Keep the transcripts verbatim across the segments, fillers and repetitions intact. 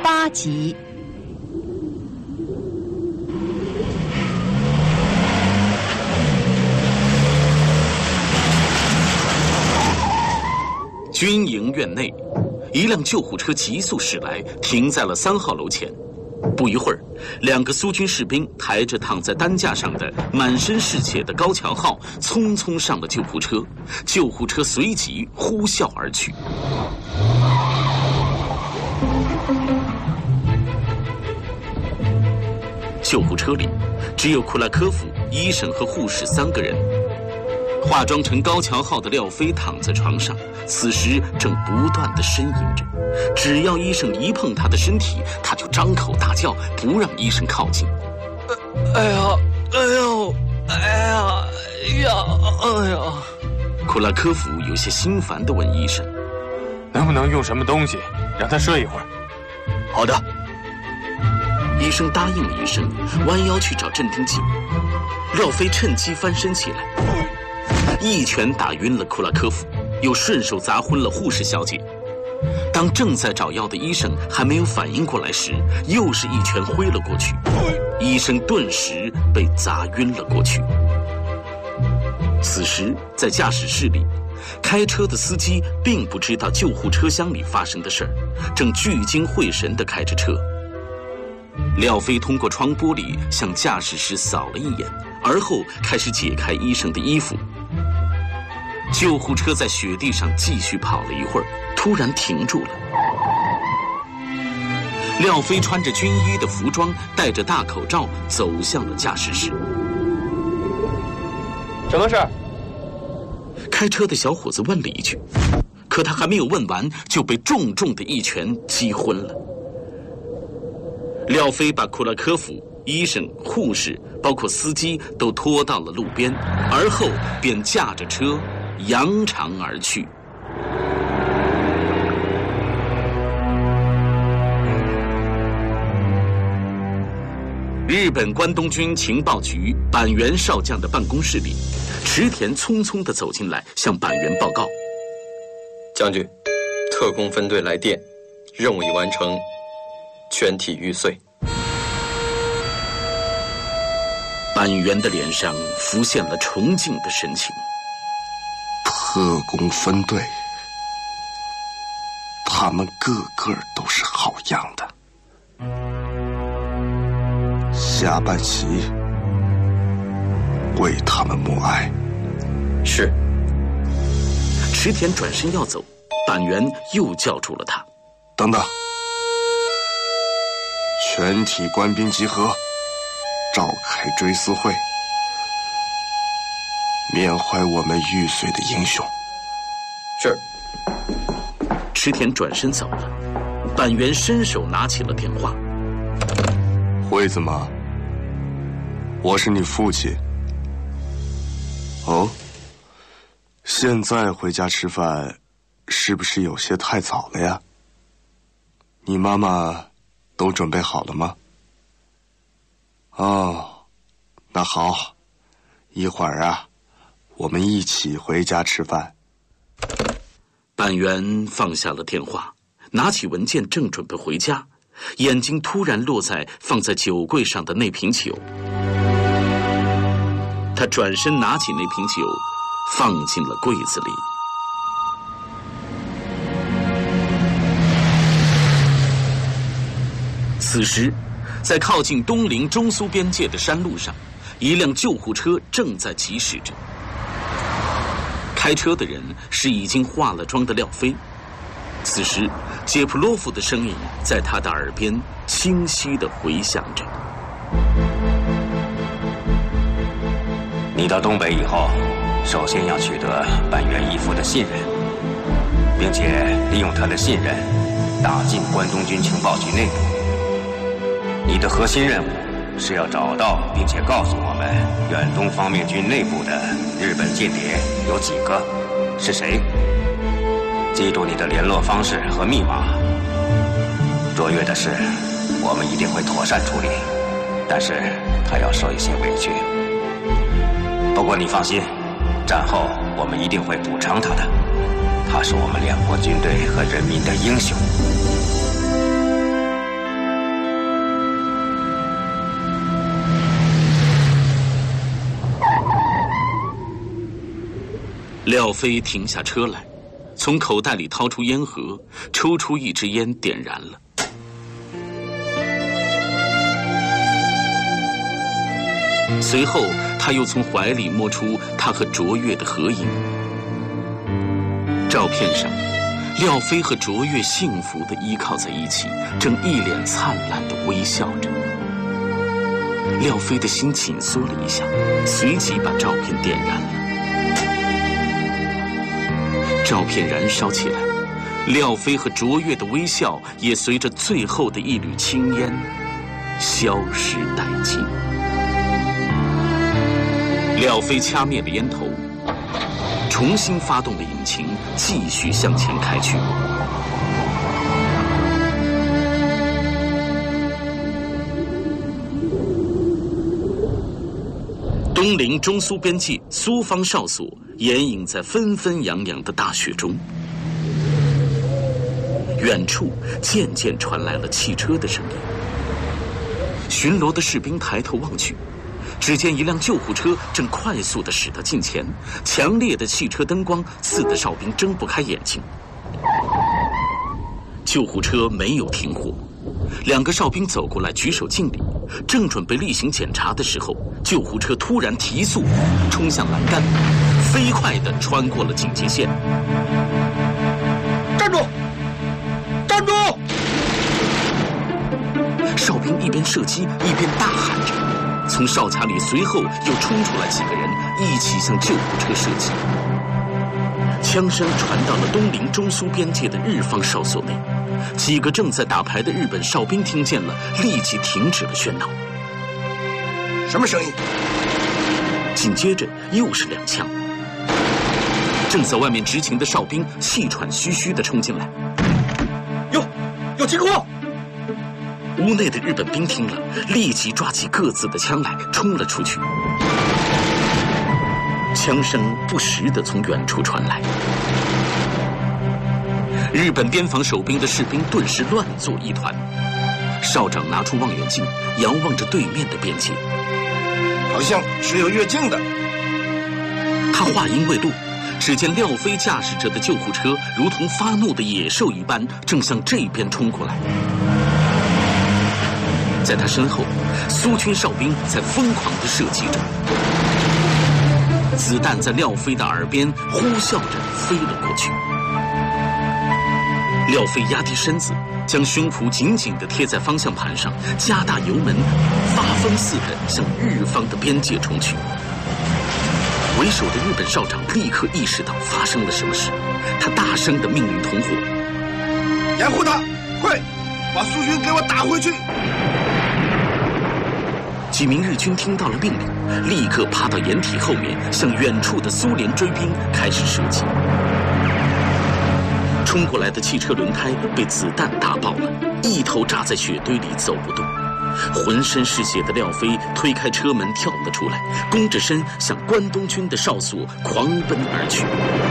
八集。 军营院内，一辆救护车急速驶来，停在了三号楼前。不一会儿，两个苏军士兵抬着躺在担架上的满身是血的高桥浩，匆匆上了救护车。救护车随即呼啸而去。救护车里只有库拉科夫、医生和护士三个人。化妆成高桥浩的廖飞躺在床上，此时正不断地呻吟着。只要医生一碰他的身体，他就张口大叫，不让医生靠近。 哎呀，哎呦，哎呀，哎呀，哎呀！ 库拉科夫有些心烦地问医生：“ 能不能用什么东西让他睡一会儿？” 好的。 医生答应了一声，弯腰去找镇定剂。廖飞趁机翻身起来，一拳打晕了库拉科夫，又顺手砸昏了护士小姐。当正在找药的医生还没有反应过来时，又是一拳挥了过去，医生顿时被砸晕了过去。此时在驾驶室里，开车的司机并不知道救护车厢里发生的事儿，正聚精会神地开着车。廖飞通过窗玻璃向驾驶室扫了一眼，而后开始解开医生的衣服。救护车在雪地上继续跑了一会儿，突然停住了。廖飞穿着军医的服装，戴着大口罩，走向了驾驶室。 什么事？ 开车的小伙子问了一句，可他还没有问完，就被重重的一拳击昏了。廖飞把库拉科夫、医生、护士，包括司机都拖到了路边，而后便驾着车扬长而去。日本关东军情报局板垣少将的办公室里，池田匆匆地走进来，向板垣报告： 将军，特工分队来电，任务已完成，全体玉碎。 板垣的脸上浮现了崇敬的神情。 特工分队，他们个个都是好样的。下半旗为他们默哀。 是。 池田转身要走，板垣又叫住了他： 等等，全体官兵集合，召开追思会，缅怀我们玉碎的英雄。 是。 池田转身走了，板垣伸手拿起了电话： 惠子吗？我是你父亲。哦，现在回家吃饭，是不是有些太早了呀？你妈妈都准备好了吗？哦，那好，一会儿啊，我们一起回家吃饭。 板垣放下了电话，拿起文件正准备回家，眼睛突然落在放在酒柜上的那瓶酒。他转身拿起那瓶酒，放进了柜子里。此时，在靠近东邻中苏边界的山路上，一辆救护车正在疾驶着。开车的人是已经化了妆的廖飞。此时，杰普洛夫的声音在他的耳边清晰地回响着： 你到东北以后，首先要取得板垣义夫的信任，并且利用他的信任，打进关东军情报局内部。你的核心任务是要找到并且告诉我们远东方面军内部的日本间谍有几个，是谁。记住你的联络方式和密码。卓越的事，我们一定会妥善处理，但是他要受一些委屈。不过你放心，战后我们一定会补偿他的。他是我们两国军队和人民的英雄。 廖飞停下车来，从口袋里掏出烟盒，抽出一支烟，点燃了。随后，他又从怀里摸出他和卓越的合影。照片上，廖飞和卓越幸福地依靠在一起，正一脸灿烂地微笑着。廖飞的心紧缩了一下，随即把照片点燃了。照片燃烧起来，廖飞和卓越的微笑也随着最后的一缕青烟消失殆尽。廖飞掐灭了烟头，重新发动了引擎，继续向前开去。东陵中苏边界，苏方哨所掩隐在纷纷扬扬的大雪中。远处渐渐传来了汽车的声音。巡逻的士兵抬头望去，只见一辆救护车正快速地驶到近前，强烈的汽车灯光刺得哨兵睁不开眼睛。救护车没有停火，两个哨兵走过来举手敬礼，正准备例行检查的时候，救护车突然提速，冲向栏杆，飞快地穿过了警戒线。 站住！站住！ 哨兵一边射击一边大喊着。从哨卡里随后又冲出来几个人，一起向救护车射击。枪声传到了东陵中苏边界的日方哨所内，几个正在打牌的日本哨兵听见了，立即停止了喧闹。 什么声音？ 紧接着又是两枪。正在外面执勤的哨兵气喘吁吁地冲进来。 有，有情况！ 屋内的日本兵听了，立即抓起各自的枪来，冲了出去。枪声不时地从远处传来，日本边防守兵的士兵顿时乱作一团。哨长拿出望远镜，遥望着对面的边界， 好像是有越境的。 他话音未落，只见廖飞驾驶着的救护车如同发怒的野兽一般，正向这边冲过来。在他身后，苏军哨兵在疯狂地射击着，子弹在廖飞的耳边呼啸着飞了过去。廖飞压低身子，将胸脯紧紧地贴在方向盘上，加大油门，发疯似的向日方的边界冲去。为首的日本哨长立刻意识到发生了什么事，他大声地命令同伙： 掩护他，快把苏军给我打回去！ 几名日军听到了命令，立刻趴到掩体后面，向远处的苏联追兵开始射击。冲过来的汽车轮胎被子弹打爆了，一头扎在雪堆里走不动。浑身是血的廖飞推开车门跳了出来，弓着身向关东军的哨所狂奔而去。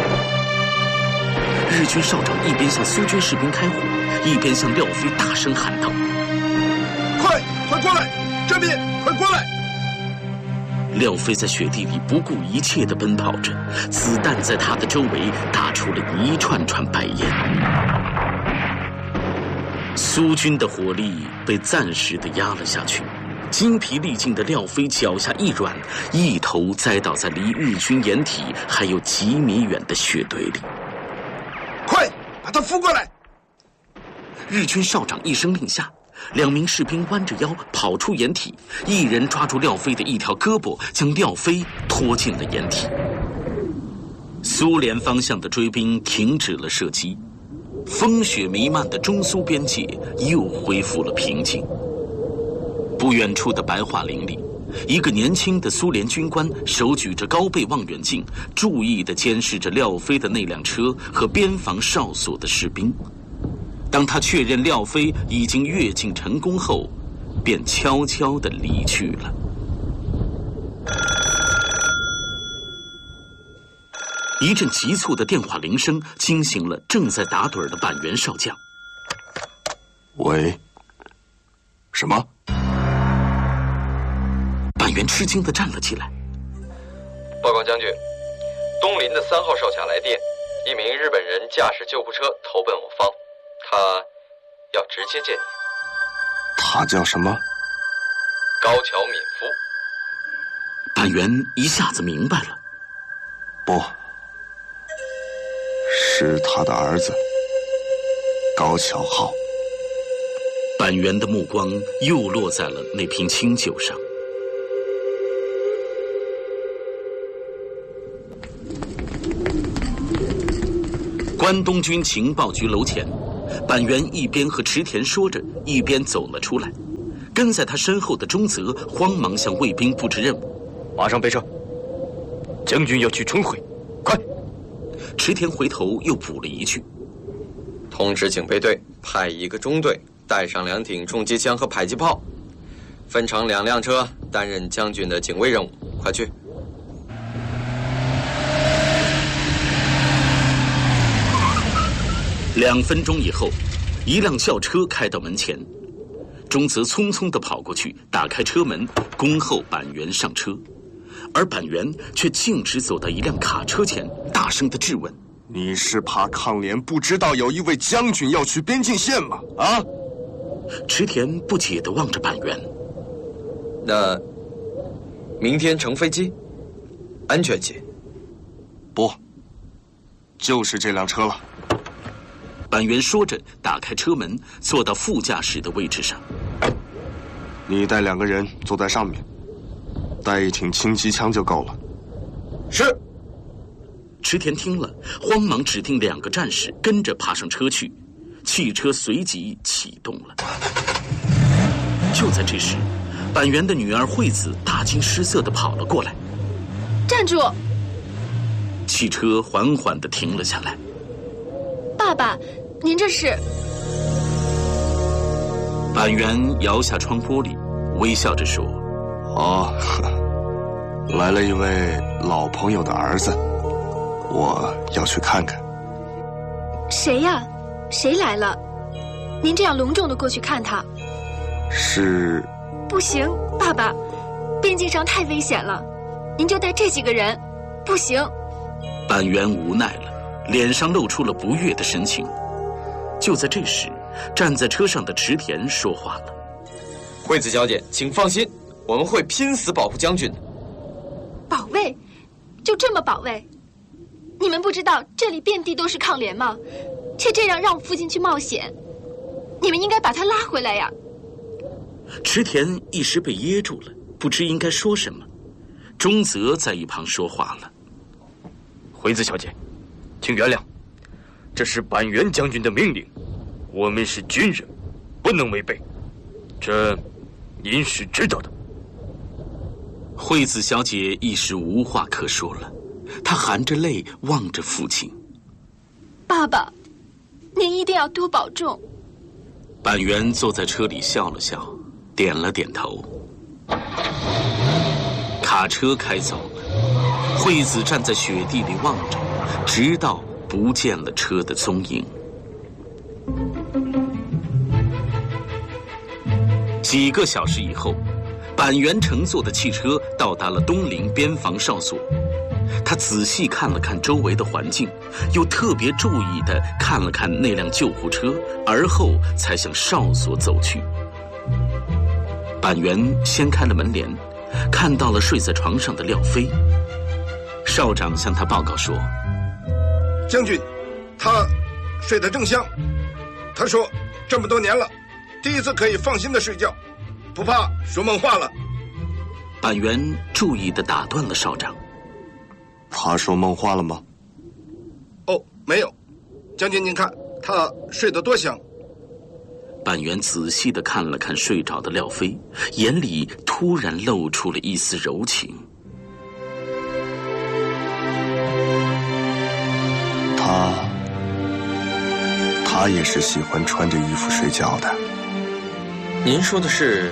日军哨长一边向苏军士兵开火，一边向廖飞大声喊道： 快快过来，这边快过来！ 廖飞在雪地里不顾一切地奔跑着，子弹在他的周围打出了一串串白烟。苏军的火力被暂时地压了下去，精疲力尽的廖飞脚下一软，一头栽倒在离日军掩体还有几米远的雪堆里。 快把他扶过来！ 日军哨长一声令下，两名士兵弯着腰跑出掩体，一人抓住廖飞的一条胳膊，将廖飞拖进了掩体。苏联方向的追兵停止了射击，风雪弥漫的中苏边界又恢复了平静。不远处的白桦林里，一个年轻的苏联军官手举着高倍望远镜，注意地监视着廖飞的那辆车和边防哨所的士兵。当他确认廖飞已经越境成功后，便悄悄地离去了。一阵急促的电话铃声惊醒了正在打盹的板垣少将。 喂，什么？ 板垣吃惊地站了起来。 报告将军， 东林的三号哨卡来电，一名日本人驾驶救护车投奔我方，他要直接见你。 他叫什么？ 高桥敏夫。 板垣一下子明白了， 不，是他的儿子高桥浩。 板垣的目光又落在了那瓶清酒上。关东军情报局楼前，板垣一边和池田说着，一边走了出来。跟在他身后的中泽慌忙向卫兵布置任务： 马上备车，将军要去春会，快！ 池田回头又补了一句： 通知警备队派一个中队，带上两挺重机枪和迫击炮，分成两辆车担任将军的警卫任务，快去！ 两分钟以后，一辆轿车开到门前，中泽匆匆地跑过去，打开车门，恭候板垣上车。而板垣却径直走到一辆卡车前，大声地质问： 你是怕抗联不知道有一位将军要去边境线吗？啊！ 池田不解地望着板垣。 那明天乘飞机，安全些。 不，就是这辆车了。 板垣说着，打开车门，坐到副驾驶的位置上。 你带两个人坐在上面，带一挺轻机枪就够了。 是。 池田听了，慌忙指定两个战士跟着爬上车去，汽车随即启动了。就在这时，板垣的女儿惠子大惊失色地跑了过来。 站住！ 汽车缓缓地停了下来。 爸爸，您这是？ 板垣摇下窗玻璃，微笑着说： 哦，来了一位老朋友的儿子，我要去看看。 谁呀？谁来了？您这样隆重的过去看他？ 是。 不行，爸爸，边境上太危险了，您就带这几个人，不行。 板垣无奈了，脸上露出了不悦的神情。就在这时，站在车上的池田说话了： 惠子小姐，请放心，我们会拼死保护将军的。 保卫？就这么保卫？你们不知道这里遍地都是抗联吗？却这样让我父亲去冒险，你们应该把他拉回来呀！ 池田一时被噎住了，不知应该说什么。中泽在一旁说话了： 惠子小姐，请原谅，这是板垣将军的命令，我们是军人，不能违背，这您是知道的。 惠子小姐一时无话可说了，她含着泪望着父亲： 爸爸，您一定要多保重。 板垣坐在车里笑了笑，点了点头。卡车开走了，惠子站在雪地里望着，直到不见了车的踪影。几个小时以后，板垣乘坐的汽车到达了东陵边防哨所。他仔细看了看周围的环境，又特别注意地看了看那辆救护车，而后才向哨所走去。板垣掀开了门帘，看到了睡在床上的廖飞。少长向他报告说： 将军，他睡得正香。他说这么多年了，第一次可以放心的睡觉，不怕说梦话了。 板垣注意地打断了少长： 他说梦话了吗？ 哦，没有。将军您看，他睡得多香。 板垣仔细地看了看睡着的廖飞，眼里突然露出了一丝柔情。 他他也是喜欢穿着衣服睡觉的。 您说的是？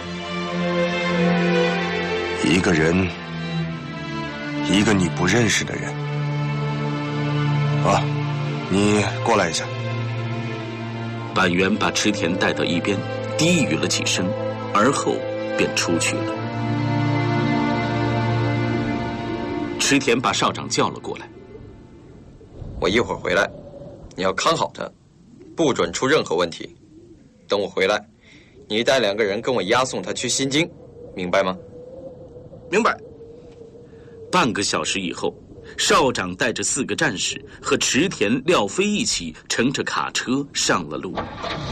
一个人，一个你不认识的人。啊，你过来一下。 板垣把池田带到一边，低语了几声，而后便出去了。池田把少长叫了过来， 我一会儿回来，你要看好他，不准出任何问题。等我回来，你带两个人跟我押送他去新京，明白吗？ 明白。 半个小时以后，少长带着四个战士和池田、廖飞一起乘着卡车上了路。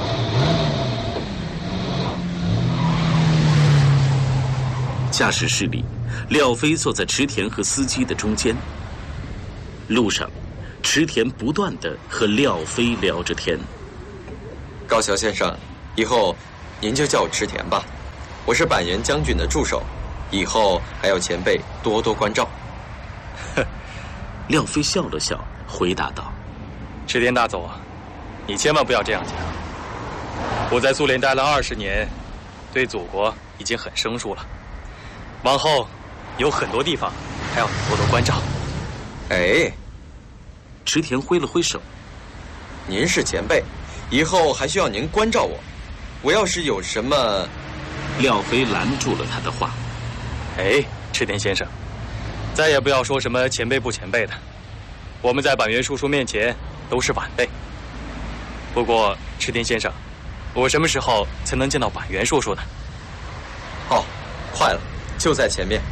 驾驶室里，廖飞坐在池田和司机的中间。路上，池田不断地和廖飞聊着天。 高桥先生，以后您就叫我池田吧，我是板垣将军的助手，以后还要前辈多多关照。 廖飞笑了笑，回答道：“ 池田大佐啊，你千万不要这样讲。我在苏联待了二十年，对祖国已经很生疏了。往后有很多地方还要你多多关照。” 哎， 池田挥了挥手：“ 您是前辈，以后还需要您关照我。我要是有什么……” 廖飞拦住了他的话：“ 哎，池田先生。再也不要说什么前辈不前辈的，我们在板垣叔叔面前都是晚辈。不过，池田先生，我什么时候才能见到板垣叔叔呢？”“ 哦，快了，就在前面。”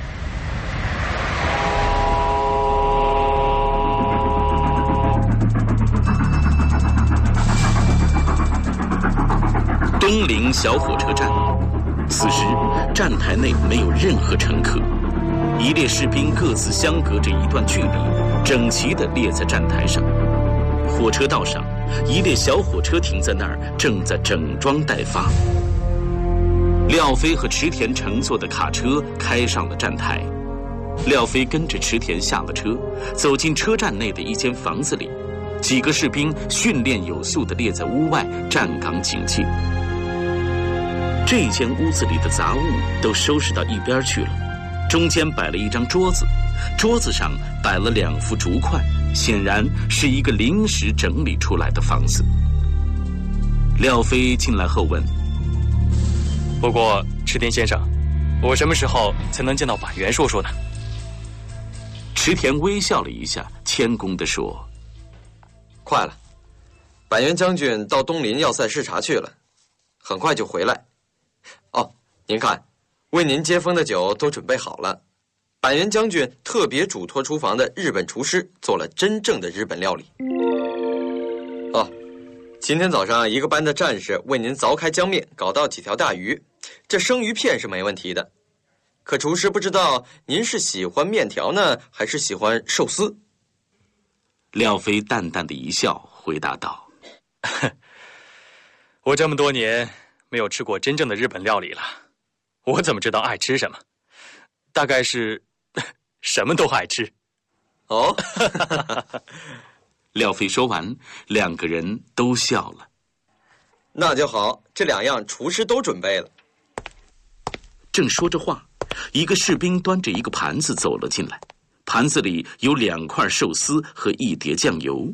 东陵小火车站，此时站台内没有任何乘客。一列士兵各自相隔着一段距离，整齐地列在站台上。火车道上，一列小火车停在那儿，正在整装待发。廖飞和池田乘坐的卡车开上了站台，廖飞跟着池田下了车，走进车站内的一间房子里，几个士兵训练有素地列在屋外，站岗警戒。这间屋子里的杂物都收拾到一边去了。中间摆了一张桌子，桌子上摆了两副竹筷，显然是一个临时整理出来的房子。廖飞进来后问：“ 不过，池田先生，我什么时候才能见到板垣叔叔呢？” 池田微笑了一下，谦恭地说：“ 快了，板垣将军到东林要塞视察去了，很快就回来。哦，您看。为您接风的酒都准备好了，板垣将军特别嘱托厨房的日本厨师做了真正的日本料理。哦，今天早上一个班的战士为您凿开江面，搞到几条大鱼，这生鱼片是没问题的。可厨师不知道您是喜欢面条呢，还是喜欢寿司？” 廖飞淡淡的一笑，回答道：“ 我这么多年没有吃过真正的日本料理了。我怎么知道爱吃什么？大概是什么都爱吃。” 哦， 廖飞说完，两个人都笑了。 那就好，这两样厨师都准备了。 正说着话，一个士兵端着一个盘子走了进来，盘子里有两块寿司和一碟酱油。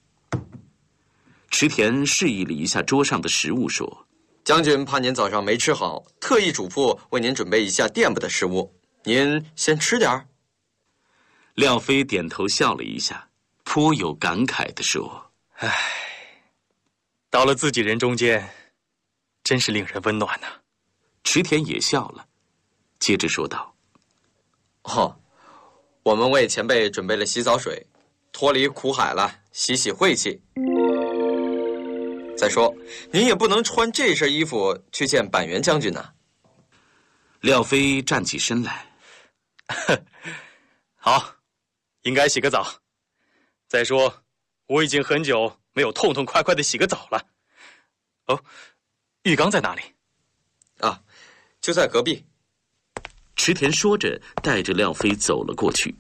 池田示意了一下桌上的食物，说：“ 将军怕您早上没吃好，特意嘱咐为您准备一下垫补的食物，您先吃点儿。” 廖飞点头笑了一下，颇有感慨地说：“ 唉，到了自己人中间，真是令人温暖呐。” 池田也笑了，接着说道：“ 哦，我们为前辈准备了洗澡水，脱离苦海了，洗洗晦气。再说，您也不能穿这身衣服去见板垣将军呐。” 廖飞站起身来：“ 好，应该洗个澡。再说，我已经很久没有痛痛快快的洗个澡了。哦，浴缸在哪里？”“ 啊，就在隔壁。” 池田说着，带着廖飞走了过去。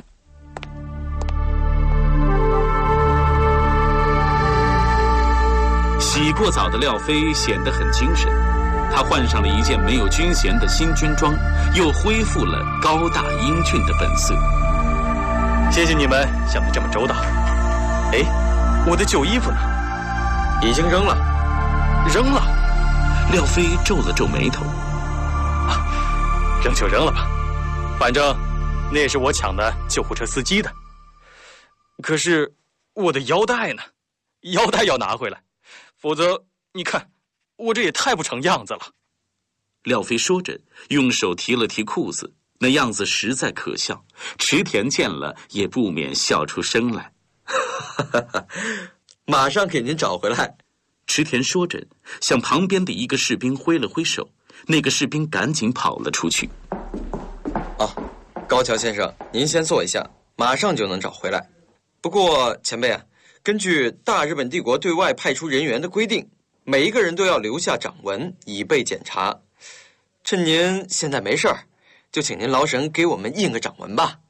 洗过澡的廖飞显得很精神，他换上了一件没有军衔的新军装，又恢复了高大英俊的本色。 谢谢你们想得这么周到。哎，我的旧衣服呢？ 已经扔了。 扔了？ 廖飞皱了皱眉头。 啊，扔就扔了吧，反正那也是我抢的救护车司机的。可是， 我的腰带呢？腰带要拿回来，否则你看，我这也太不成样子了。 廖飞说着，用手提了提裤子，那样子实在可笑。池田见了也不免笑出声来。 马上给您找回来。 池田说着，向旁边的一个士兵挥了挥手，那个士兵赶紧跑了出去。 哦，高桥先生，您先坐一下，马上就能找回来。不过前辈啊，根据大日本帝国对外派出人员的规定，每一个人都要留下掌纹，以备检查。趁您现在没事儿，就请您劳神给我们印个掌纹吧。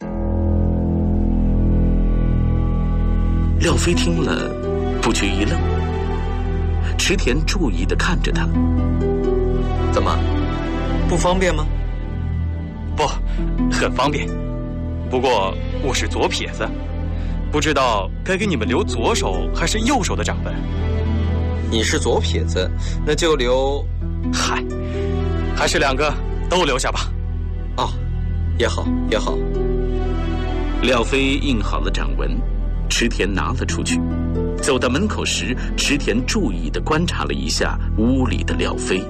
廖飞听了，不觉一愣。池田注意地看着他， 怎么，不方便吗？ 不，很方便。不过我是左撇子，不知道该给你们留左手还是右手的掌纹。 你是左撇子，那就留…… 嗨，还是两个都留下吧。 哦，也好，也好。 廖飞印好了掌纹，池田拿了出去。走到门口时，池田注意地观察了一下屋里的廖飞。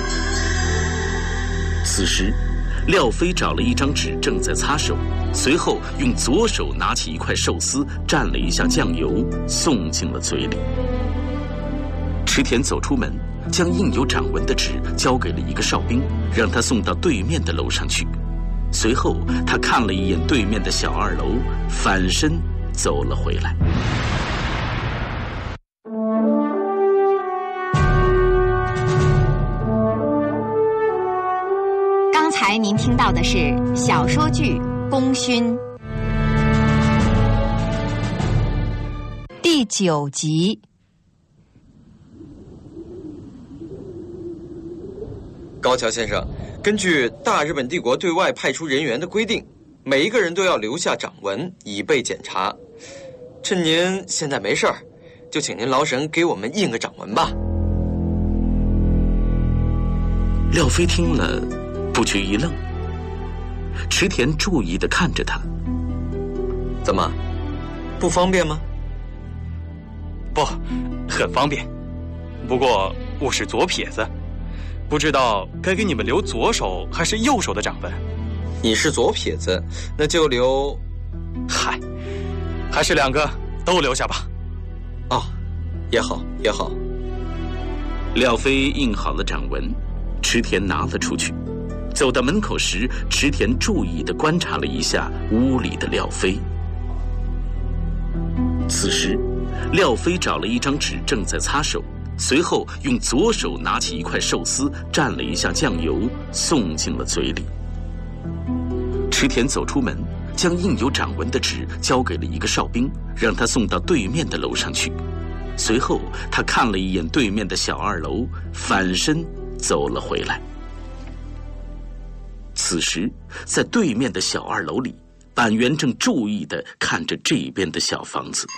此时，廖飞找了一张纸，正在擦手，随后用左手拿起一块寿司，蘸了一下酱油，送进了嘴里。池田走出门，将印有掌纹的纸交给了一个哨兵，让他送到对面的楼上去。随后，他看了一眼对面的小二楼，反身走了回来。 刚才您听到的是小说剧《功勋》第九集。 高桥先生，根据大日本帝国对外派出人员的规定，每一个人都要留下掌纹，以备检查。趁您现在没事儿，就请您劳神给我们印个掌纹吧。 廖飞听了，不觉一愣。池田注意地看着他， 怎么，不方便吗？ 不，很方便。不过我是左撇子，不知道该给你们留左手还是右手的掌纹。 你是左撇子，那就留…… 嗨，还是两个都留下吧。 哦，也好，也好。 廖飞印好了掌纹，池田拿了出去。走到门口时，池田注意地观察了一下屋里的廖飞。此时，廖飞找了一张纸，正在擦手，随后用左手拿起一块寿司，蘸了一下酱油，送进了嘴里。池田走出门，将印有掌纹的纸交给了一个哨兵，让他送到对面的楼上去。随后，他看了一眼对面的小二楼，反身走了回来。此时，在对面的小二楼里，板垣正注意地看着这边的小房子。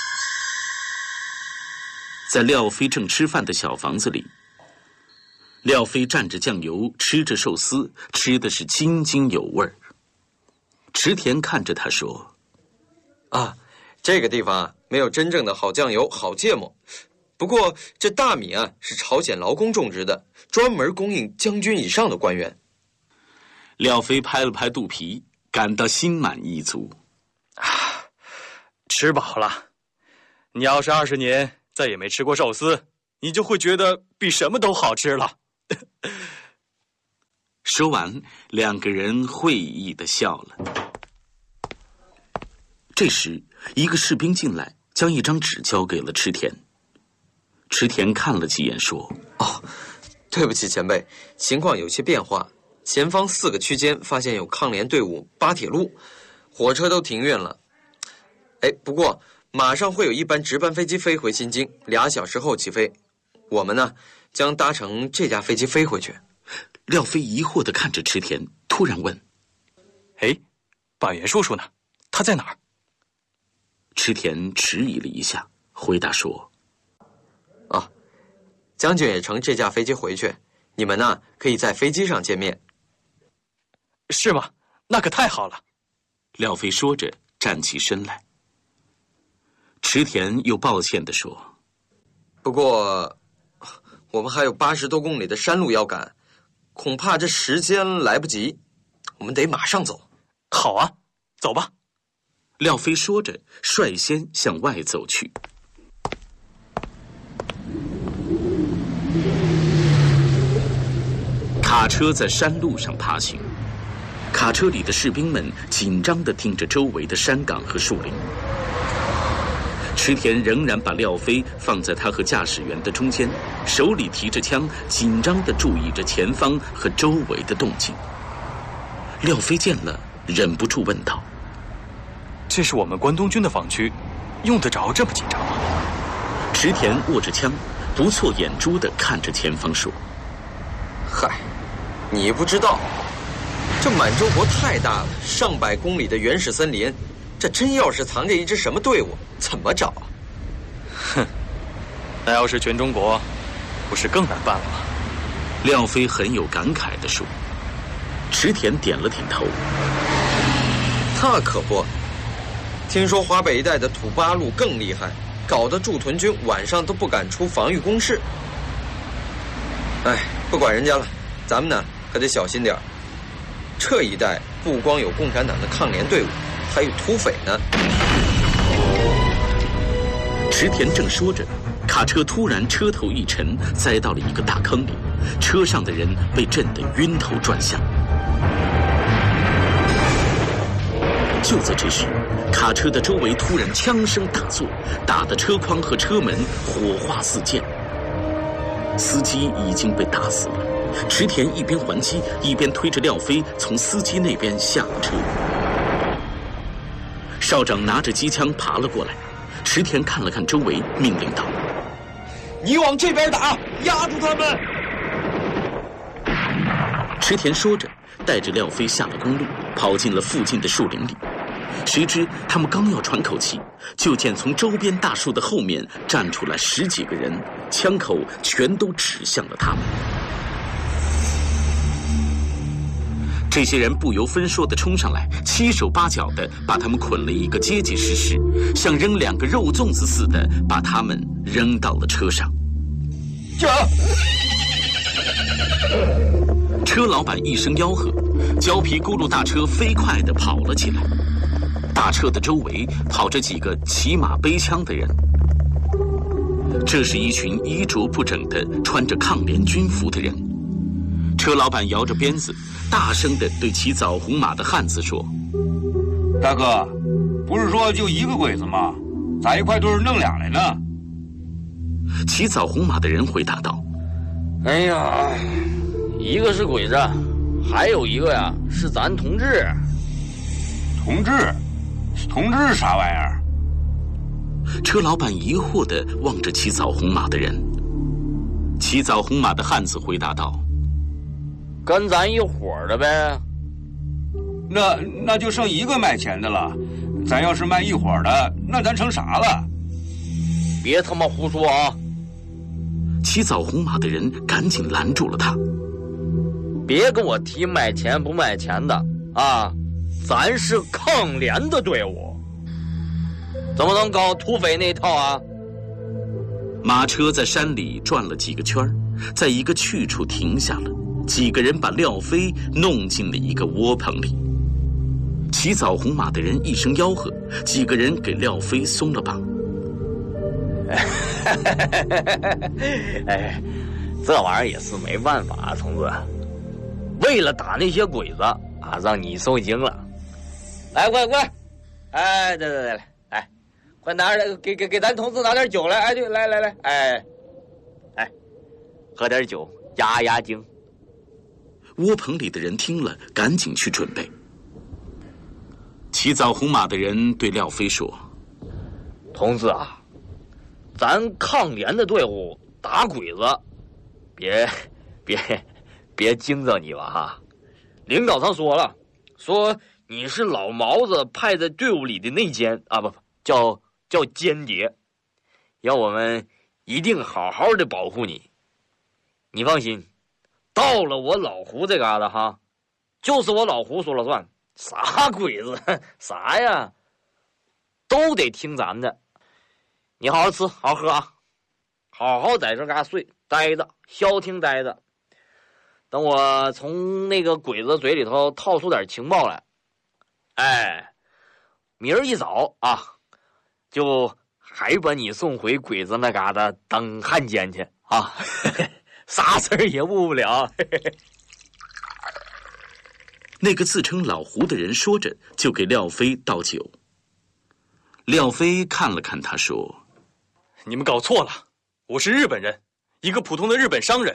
在廖飞正吃饭的小房子里，廖飞蘸着酱油，吃着寿司，吃的是津津有味儿。池田看着他说：“ 啊，这个地方啊，没有真正的好酱油、好芥末。不过这大米啊，是朝鲜劳工种植的，专门供应将军以上的官员。” 廖飞拍了拍肚皮，感到心满意足。 啊，吃饱了。你要是二十年再也没吃过寿司，你就会觉得比什么都好吃了。 说完，两个人会意地笑了。这时，一个士兵进来，将一张纸交给了池田。池田看了几眼，说：“ 哦，对不起，前辈，情况有些变化。前方四个区间发现有抗联队伍扒铁路，火车都停运了。哎，不过马上会有一班值班飞机飞回新京，俩小时后起飞。我们呢，将搭乘这架飞机飞回去。” 廖飞疑惑地看着池田，突然问：“ 哎，板垣叔叔呢？他在哪儿？” 池田迟疑了一下，回答说：“ 啊，将军也乘这架飞机回去，你们呢可以在飞机上见面。”“ 是吗？那可太好了。” 廖飞说着站起身来。 池田又抱歉地说：“ 不过，我们还有八十多公里的山路要赶，恐怕这时间来不及，我们得马上走。” 好啊，走吧。 廖飞说着，率先向外走去。卡车在山路上爬行，卡车里的士兵们紧张地听着周围的山岗和树林。池田仍然把廖飞放在他和驾驶员的中间，手里提着枪，紧张地注意着前方和周围的动静。廖飞见了，忍不住问道：“ 这是我们关东军的防区，用得着这么紧张吗？” 池田握着枪，不错眼珠地看着前方说：“ 嗨，你不知道，这满洲国太大了，上百公里的原始森林，这真要是藏着一支什么队伍，怎么找啊？” 哼，那要是全中国，不是更难办了吗？ 廖飞很有感慨地说。池田点了点头。 那可不，听说华北一带的土八路更厉害，搞得驻屯军晚上都不敢出防御工事。哎，不管人家了，咱们呢可得小心点儿。这一带不光有共产党的抗联队伍，还有土匪呢。 池田正说着，卡车突然车头一沉，栽到了一个大坑里，车上的人被震得晕头转向。就在这时，卡车的周围突然枪声大作，打得车筐和车门火花四溅。司机已经被打死了，池田一边还击，一边推着廖飞从司机那边下了车。少长拿着机枪爬了过来，池田看了看周围，命令道：“ 你往这边打，压住他们！” 池田说着，带着廖飞下了公路，跑进了附近的树林里。谁知他们刚要喘口气，就见从周边大树的后面站出来十几个人，枪口全都指向了他们。这些人不由分说地冲上来，七手八脚地把他们捆了一个结结实实，像扔两个肉粽子似的，把他们扔到了车上。车老板一声吆喝，胶皮轱辘大车飞快地跑了起来。大车的周围跑着几个骑马背枪的人，这是一群衣着不整的、穿着抗联军服的人。车老板摇着鞭子，大声地对骑枣红马的汉子说：“ 大哥，不是说就一个鬼子吗？咋一块堆弄俩来呢？” 骑枣红马的人回答道：“ 哎呀，一个是鬼子，还有一个呀是咱同志。” 同志？同志啥玩意儿？ 车老板疑惑地望着骑枣红马的人。骑枣红马的汉子回答道：“ 跟咱一伙的呗。” 那那就剩一个卖钱的了。咱要是卖一伙的，那咱成啥了？ 别他妈胡说啊！ 骑枣红马的人赶紧拦住了他。 别跟我提卖钱不卖钱的啊！咱是抗联的队伍，怎么能搞土匪那套啊？ 马车在山里转了几个圈，在一个去处停下了。几个人把廖飞弄进了一个窝棚里。骑枣红马的人一声吆喝，几个人给廖飞松了绑。 哎，这玩意儿也是没办法啊，同志。为了打那些鬼子啊，让你受惊了。来，快快，哎，对对对，来，哎，快拿着给给给咱同志拿点酒来，哎，对，来来来，哎，哎，喝点酒压压惊。 窝棚里的人听了，赶紧去准备。骑枣红马的人对廖飞说：“ 同志啊，咱抗联的队伍打鬼子，别别别惊着你吧哈！领导上说了，说你是老毛子派在队伍里的内奸啊，不不叫叫间谍，要我们一定好好的保护你。你放心，到了我老胡这嘎达哈，就是我老胡说了算，啥鬼子啥呀，都得听咱的。 你好好吃，好好喝啊，好好在这嘎睡待着，消停待着。等我从那个鬼子嘴里头套出点情报来，哎，明儿一早啊，就还把你送回鬼子那嘎达当汉奸去啊，啥事儿也误不了。 那个自称老胡的人说着，就给廖飞倒酒。廖飞看了看他，说：“ 你们搞错了，我是日本人，一个普通的日本商人。”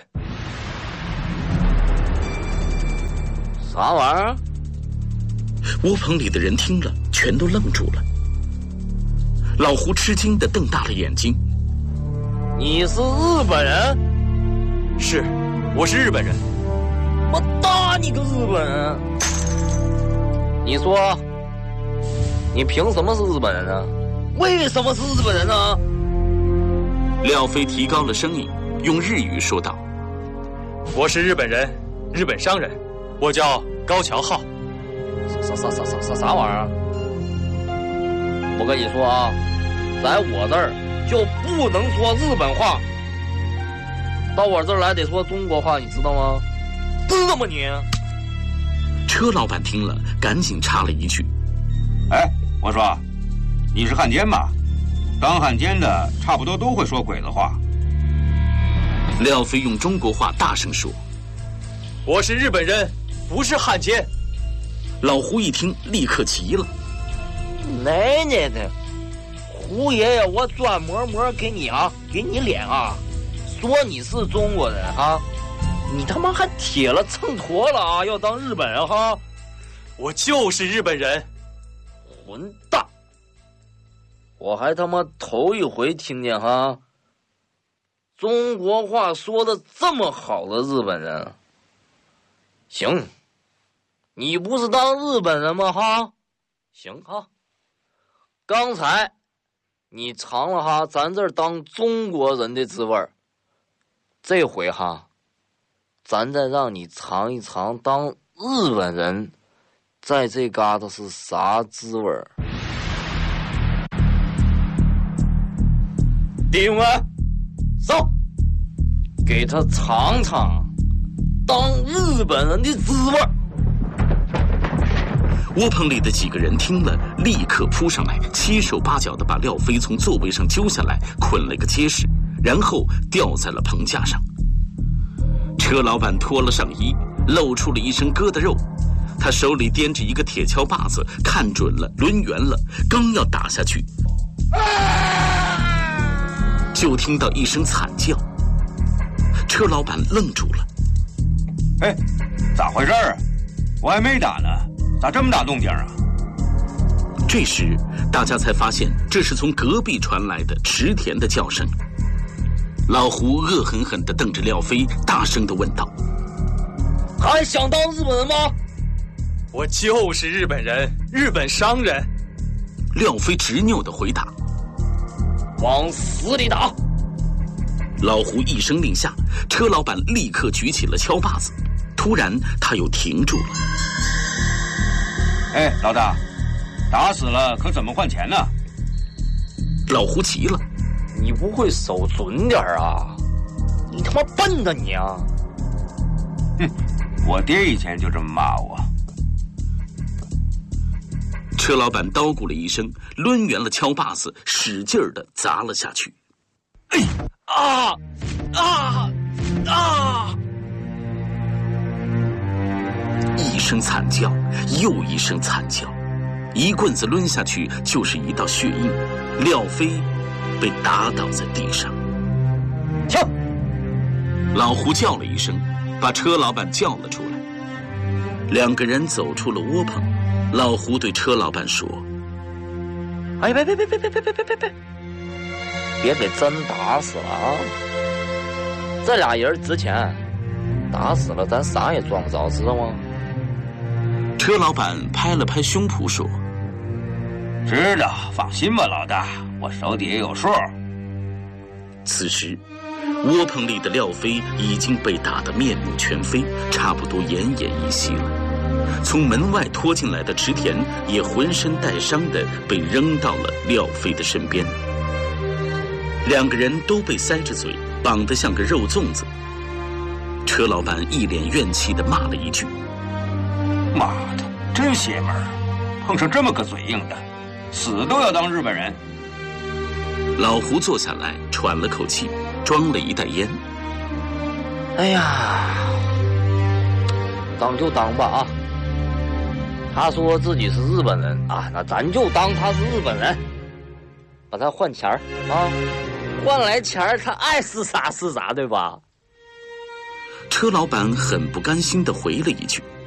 啥玩意儿？ 窝棚里的人听了，全都愣住了。老胡吃惊地瞪大了眼睛：“ 你是日本人？”“ 是，我是日本人。”“ 我打你个日本人！你说，你凭什么是日本人呢？为什么是日本人呢？” 廖飞提高了声音，用日语说道：“ 我是日本人，日本商人，我叫高桥浩。”“ 啥啥啥啥啥啥玩意儿？我跟你说啊，在我这儿就不能说日本话，到我这儿来得说中国话，你知道吗？知道吗你？” 车老板听了，赶紧插了一句：“ 哎，我说，你是汉奸吧？当汉奸的差不多都会说鬼子话。” 廖飞用中国话大声说：“ 我是日本人，不是汉奸。” 老胡一听，立刻急了：“ 奶奶的，胡爷爷，我专门门给你啊，给你脸啊，说你是中国人哈，你他妈还铁了秤砣了啊，要当日本人哈！ 我就是日本人， 混蛋！我还他妈头一回听见哈，中国话说的这么好的日本人。行。”你不是当日本人吗？哈，行哈。刚才你尝了哈咱这儿当中国人的滋味儿，这回哈，咱再让你尝一尝当日本人在这嘎达是啥滋味儿。弟兄们，上，给他尝尝当日本人的滋味儿。 窝棚里的几个人听了，立刻扑上来，七手八脚地把廖飞从座位上揪下来，捆了个结实，然后吊在了棚架上。车老板脱了上衣，露出了一身疙瘩肉，他手里掂着一个铁锹把子，看准了，抡圆了，刚要打下去，就听到一声惨叫。车老板愣住了：“ 哎，咋回事儿？我还没打呢。咋这么大动静啊？” 这时，大家才发现这是从隔壁传来的池田的叫声。老胡恶狠狠地瞪着廖飞，大声地问道：“ 还想当日本人吗？”“ 我就是日本人，日本商人。” 廖飞执拗地回答：“ 往死里打！” 老胡一声令下，车老板立刻举起了锹把子，突然他又停住了。 哎，老大，打死了可怎么换钱呢？ 老胡急了：“ 你不会手准点啊？你他妈笨的你啊！”“ 哼，我爹以前就这么骂我。” 车老板叨咕了一声，抡圆了锹把子，使劲儿地砸了下去。 哎啊啊啊！ 一声惨叫，又一声惨叫，一棍子抡下去就是一道血印。廖飞被打倒在地上。 跳！ 老胡叫了一声，把车老板叫了出来。两个人走出了窝棚。老胡对车老板说：“ 哎，别别别别别别别别别别，别给真打死了啊！这俩人值钱，打死了咱啥也赚不着，知道吗？” 车老板拍了拍胸脯说：“ 知道，放心吧，老大，我手底下有数。” 此时，窝棚里的廖飞已经被打得面目全非，差不多奄奄一息了。从门外拖进来的池田也浑身带伤的被扔到了廖飞的身边。 两个人都被塞着嘴，绑得像个肉粽子。车老板一脸怨气地骂了一句：“ 妈的，真邪门儿！碰上这么个嘴硬的，死都要当日本人。” 老胡坐下来，喘了口气，装了一袋烟。 哎呀，当就当吧啊！他说自己是日本人啊，那咱就当他是日本人，把他换钱儿啊，换来钱儿他爱是啥是啥，对吧？ 车老板很不甘心地回了一句：“